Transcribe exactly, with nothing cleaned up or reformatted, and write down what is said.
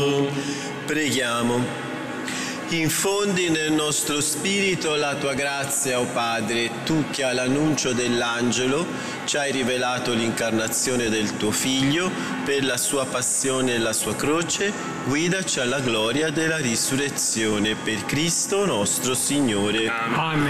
Preghiamo. Infondi nel nostro spirito la tua grazia, o Padre, tu che all'annuncio dell'angelo ci hai rivelato l'incarnazione del tuo Figlio, per la sua passione e la sua croce, guidaci alla gloria della risurrezione. Per Cristo nostro Signore. Amen.